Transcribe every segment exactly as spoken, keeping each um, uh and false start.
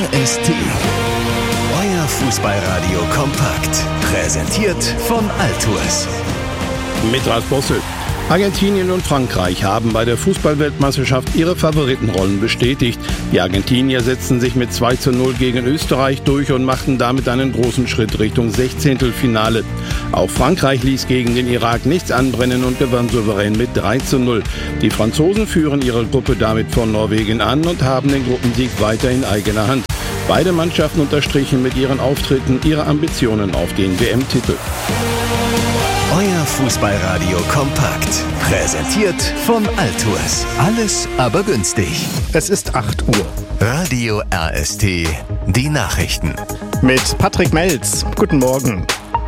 R S T. Euer Fußballradio kompakt. Präsentiert von Altours. Mit Ralf Bossel. Argentinien und Frankreich haben bei der Fußballweltmeisterschaft ihre Favoritenrollen bestätigt. Die Argentinier setzten sich mit zwei zu null gegen Österreich durch und machten damit einen großen Schritt Richtung Sechzehntelfinale. Auch Frankreich ließ gegen den Irak nichts anbrennen und gewann souverän mit drei zu null. Die Franzosen führen ihre Gruppe damit von Norwegen an und haben den Gruppensieg weiter in eigener Hand. Beide Mannschaften unterstrichen mit ihren Auftritten ihre Ambitionen auf den W M-Titel. Euer Fußballradio kompakt. Präsentiert von Altours. Alles aber günstig. Es ist acht Uhr. Radio R S T. Die Nachrichten. Mit Patrick Melz. Guten Morgen.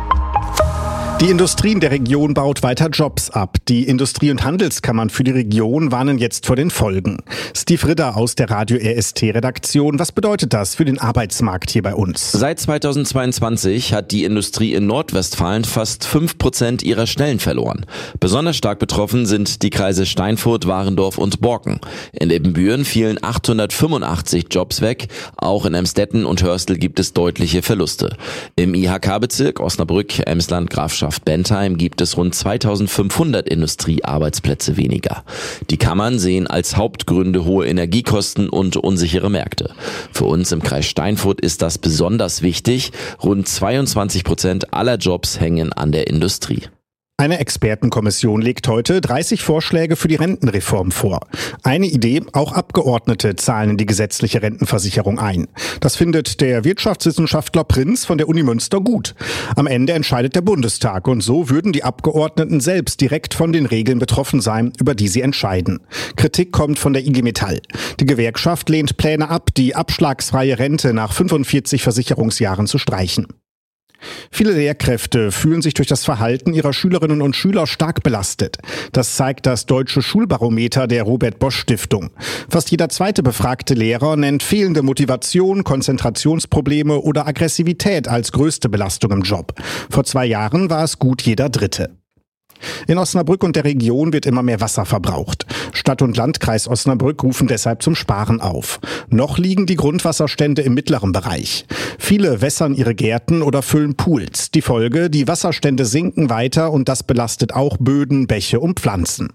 Die Industrie in der Region baut weiter Jobs ab. Die Industrie- und Handelskammern für die Region warnen jetzt vor den Folgen. Steve Ritter aus der Radio R S T-Redaktion. Was bedeutet das für den Arbeitsmarkt hier bei uns? Seit zweitausendzweiundzwanzig hat die Industrie in Nordwestfalen fast fünf Prozent ihrer Stellen verloren. Besonders stark betroffen sind die Kreise Steinfurt, Warendorf und Borken. In Ebenbüren fielen achthundertfünfundachtzig Jobs weg. Auch in Emstetten und Hörstel gibt es deutliche Verluste. Im I H K-Bezirk Osnabrück, Emsland, Grafschaft Bentheim gibt es rund zweitausendfünfhundert Industriearbeitsplätze weniger. Die Kammern sehen als Hauptgründe hohe Energiekosten und unsichere Märkte. Für uns im Kreis Steinfurt ist das besonders wichtig. Rund zweiundzwanzig Prozent aller Jobs hängen an der Industrie. Eine Expertenkommission legt heute dreißig Vorschläge für die Rentenreform vor. Eine Idee, auch Abgeordnete zahlen in die gesetzliche Rentenversicherung ein. Das findet der Wirtschaftswissenschaftler Prinz von der Uni Münster gut. Am Ende entscheidet der Bundestag und so würden die Abgeordneten selbst direkt von den Regeln betroffen sein, über die sie entscheiden. Kritik kommt von der I G Metall. Die Gewerkschaft lehnt Pläne ab, die abschlagsfreie Rente nach fünfundvierzig Versicherungsjahren zu streichen. Viele Lehrkräfte fühlen sich durch das Verhalten ihrer Schülerinnen und Schüler stark belastet. Das zeigt das Deutsche Schulbarometer der Robert-Bosch-Stiftung. Fast jeder zweite befragte Lehrer nennt fehlende Motivation, Konzentrationsprobleme oder Aggressivität als größte Belastung im Job. Vor zwei Jahren war es gut jeder Dritte. In Osnabrück und der Region wird immer mehr Wasser verbraucht. Stadt- und Landkreis Osnabrück rufen deshalb zum Sparen auf. Noch liegen die Grundwasserstände im mittleren Bereich. Viele wässern ihre Gärten oder füllen Pools. Die Folge, die Wasserstände sinken weiter und das belastet auch Böden, Bäche und Pflanzen.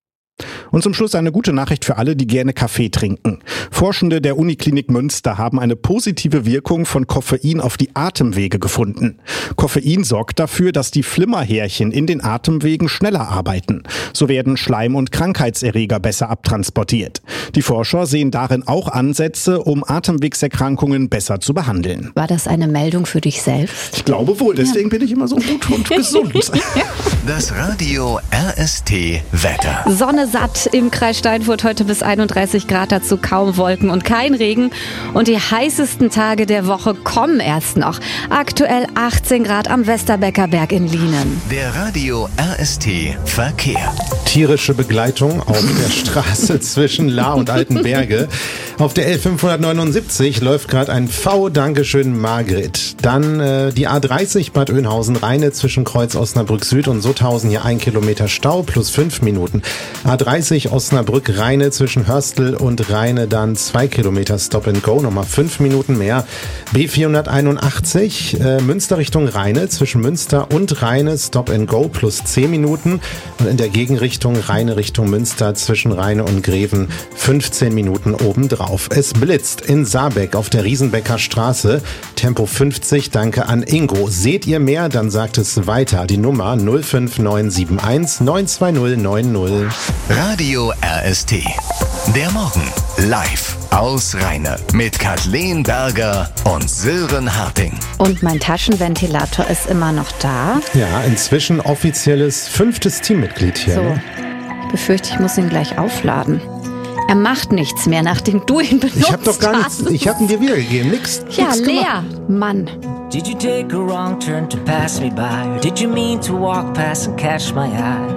Und zum Schluss eine gute Nachricht für alle, die gerne Kaffee trinken. Forschende der Uniklinik Münster haben eine positive Wirkung von Koffein auf die Atemwege gefunden. Koffein sorgt dafür, dass die Flimmerhärchen in den Atemwegen schneller arbeiten. So werden Schleim- und Krankheitserreger besser abtransportiert. Die Forscher sehen darin auch Ansätze, um Atemwegserkrankungen besser zu behandeln. War das eine Meldung für dich selbst? Ich glaube wohl, deswegen ja. bin ich immer so gut und gesund. Das Radio R S T Wetter. Sonne satt im Kreis Steinfurt, heute bis einunddreißig Grad, dazu kaum Wolken und kein Regen. Und die heißesten Tage der Woche kommen erst noch. Aktuell achtzehn Grad am Westerbecker Berg in Lienen. Der Radio R S T Verkehr. Tierische Begleitung auf der Straße zwischen Lahr und Altenberge. Auf der L fünfhundertneunundsiebzig läuft gerade ein V. Dankeschön, Margret. Dann äh, die A dreißig Bad Oeynhausen-Rheine zwischen Kreuz Osnabrück Süd und Sutthausen, hier ein Kilometer Stau plus fünf Minuten. A dreißig Osnabrück-Rheine zwischen Hörstel und Rheine dann zwei Kilometer Stop and Go, nochmal fünf Minuten mehr. B vierhunderteinundachtzig äh, Münster Richtung Rheine zwischen Münster und Rheine Stop and Go plus zehn Minuten. Und in der Gegenrichtung Rheine Richtung Münster zwischen Rheine und Greven fünfzehn Minuten obendrauf. Es blitzt in Saarbeck auf der Riesenbecker Straße. Tempo fünfzig, danke an Ingo. Seht ihr mehr, dann sagt es weiter. Die Nummer null fünf neun sieben eins neun zwei null neun null. Radio R S T. Der Morgen live aus Rheine mit Kathleen Berger und Sören Harting. Und mein Taschenventilator ist immer noch da. Ja, inzwischen offizielles fünftes Teammitglied hier. So, ne? ich befürchte, ich muss ihn gleich aufladen. Er macht nichts mehr, nachdem du ihn benutzt hast. Ich hab doch gar nichts, ich hab ihn dir wiedergegeben, nix. Ja, nix leer, Mann. Did you take a wrong turn to pass me by? Or did you mean to walk past and catch my eye?